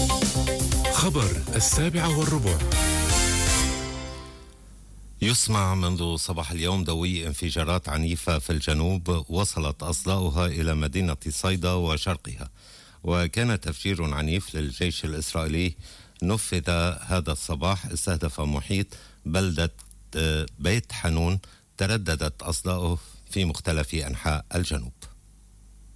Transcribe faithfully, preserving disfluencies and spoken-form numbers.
خبر السابعة والربع. يسمع منذ صباح اليوم دوي انفجارات عنيفة في الجنوب وصلت أصداؤها إلى مدينة صيدا وشرقها، وكان تفجير عنيف للجيش الإسرائيلي نفذ هذا الصباح استهدف محيط بلدة بيت حنون ترددت أصداؤه في مختلف أنحاء الجنوب.